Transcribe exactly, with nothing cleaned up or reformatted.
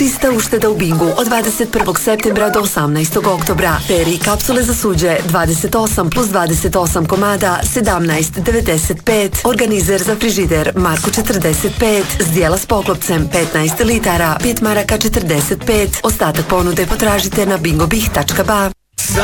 Čista ušteda u Bingu od dvadeset prvog septembra do osamnaestog oktobra. Peri kapsule za suđe dvadeset osam plus dvadeset osam komada sedamnaest devedeset pet. Organizer za frižider Marko četrdeset pet. Zdjela s poklopcem petnaest litara, pet maraka četrdeset pet. Ostatak ponude potražite na bingobih tačka ba.